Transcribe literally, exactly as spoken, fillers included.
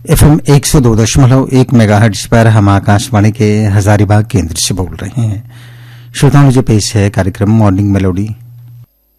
FM एक सौ दो दशमलव एक मेगाहर्ट्ज पर हम आकाशवाणी के हजारीबाग केंद्र से बोल रहे हैं। श्रोताओं, मुझे पेश है कार्यक्रम मॉर्निंग मेलोडी।